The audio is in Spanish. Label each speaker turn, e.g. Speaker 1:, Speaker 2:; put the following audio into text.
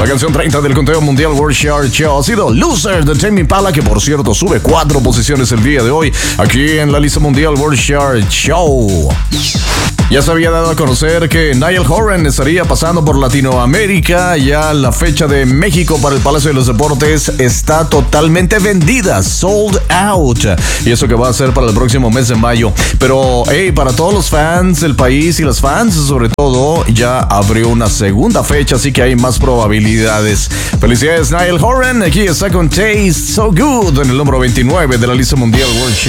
Speaker 1: La canción 30 del conteo mundial World Chart Show ha sido Loser de Tame Impala, que por cierto sube 4 posiciones el día de hoy aquí en la lista mundial World Chart Show. Ya se había dado a conocer que Niall Horan estaría pasando por Latinoamérica. Ya la fecha de México para el Palacio de los Deportes está totalmente vendida, sold out. Y eso que va a ser para el próximo mes de mayo. Pero, hey, para todos los fans del país y las fans, sobre todo, ya abrió una segunda fecha, así que hay más probabilidades. Felicidades, Niall Horan. Aquí está con Taste So Good en el número 29 de la lista mundial World Chart.